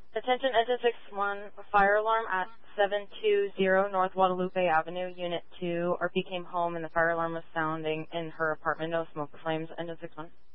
Attention, engine 61, fire alarm at 720 North Guadalupe Avenue, Unit 2. RP came home and the fire alarm was sounding in her apartment. No smoke or flames. Engine 61.